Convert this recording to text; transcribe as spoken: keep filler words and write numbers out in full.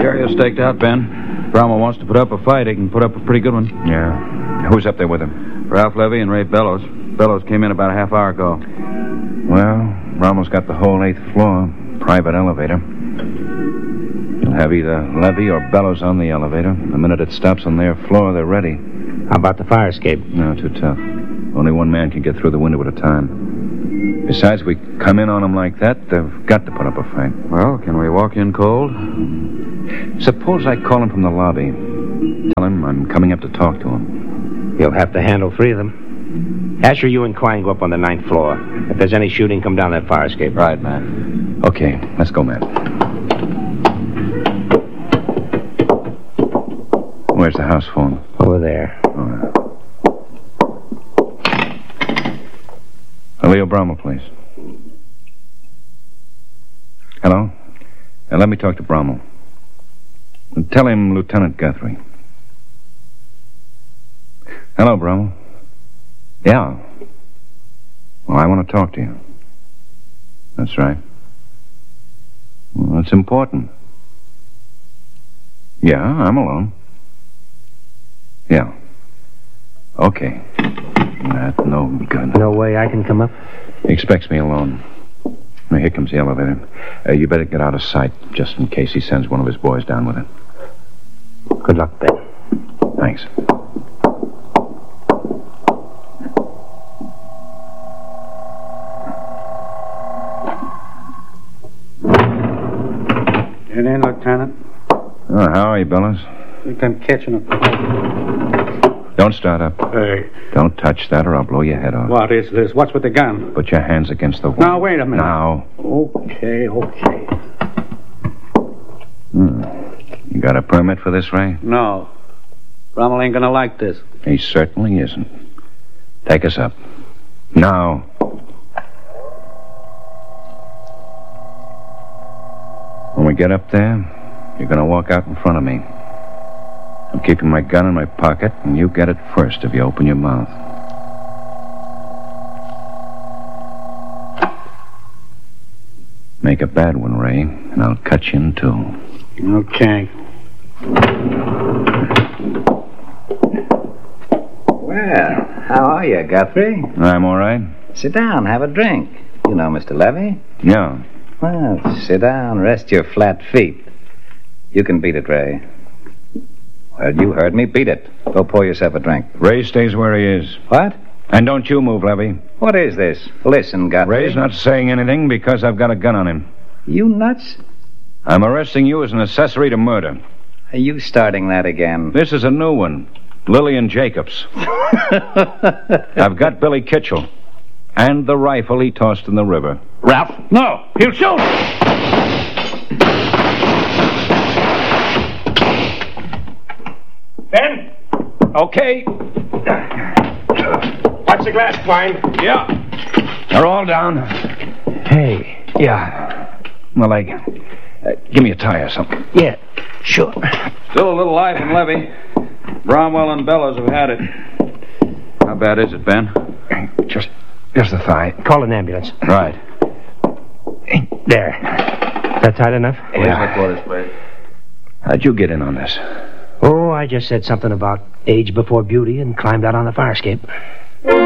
Area's staked out, Ben. Bromwell wants to put up a fight. He can put up a pretty good one. Yeah. Who's up there with him? Ralph Levy and Ray Bellows. Bellows came in about a half hour ago. Well, Bromwell's got the whole eighth floor. Private elevator. You'll have either Levy or Bellows on the elevator. The minute it stops on their floor, they're ready. How about the fire escape? No, too tough. Only one man can get through the window at a time. Besides, we come in on them like that, they've got to put up a fight. Well, can we walk in cold? Suppose I call him from the lobby. Tell him I'm coming up to talk to him. You'll have to handle three of them. Asher, you and Klein go up on the ninth floor. If there's any shooting, come down that fire escape. Right, man. Okay, let's go, Matt. Where's the house phone? Over there. Oh, Leo Bromwell, please. Hello? Uh, let me talk to Bromwell. Tell him Lieutenant Guthrie. Hello, Bromwell. Yeah. Well, I want to talk to you. That's right. Well, it's important. Yeah, I'm alone. Yeah. Okay. That's no good. No way I can come up? He expects me alone. Now, here comes the elevator. Uh, you better get out of sight, just in case he sends one of his boys down with it. Good luck, Ben. Thanks. Get in, Lieutenant. Oh, how are you, Bellows? Think I'm catching a... Don't start up. Hey. Don't touch that or I'll blow your head off. What is this? What's with the gun? Put your hands against the wall. Now, wait a minute. Now. Okay, okay. Hmm. You got a permit for this, Ray? No. Rommel ain't gonna like this. He certainly isn't. Take us up. Now. When we get up there, you're gonna walk out in front of me. I'm keeping my gun in my pocket, and you get it first if you open your mouth. Make a bad one, Ray, and I'll cut you in two. Okay. Well, how are you, Guthrie? I'm all right. Sit down, have a drink. You know Mister Levy? Yeah. Well, sit down, rest your flat feet. You can beat it, Ray. Well, you heard me. Beat it. Go pour yourself a drink. Ray stays where he is. What? And don't you move, Levy. What is this? Listen, Guthrie. Ray's not saying anything because I've got a gun on him. You nuts? I'm arresting you as an accessory to murder. Are you starting that again? This is a new one. Lillian Jacobs. I've got Billy Kitchell. And the rifle he tossed in the river. Ralph, no! He'll shoot! Ben? Okay. Watch the glass, Klein. Yeah. They're all down. Hey. Yeah. My leg. Uh, give me a tie or something. Yeah, sure. Still a little life in Levy. Bromwell and Bellows have had it. How bad is it, Ben? Just, just the thigh. Call an ambulance. Right. There. Is that tight enough? Police headquarters, please. How'd you get in on this? Oh, I just said something about age before beauty and climbed out on the fire escape.